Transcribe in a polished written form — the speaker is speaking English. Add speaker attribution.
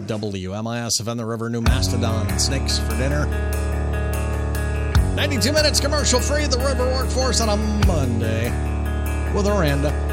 Speaker 1: WMIS of the River, New Mastodon, and Snakes for dinner. 92 minutes commercial free, the River Workforce on a Monday with Oranda.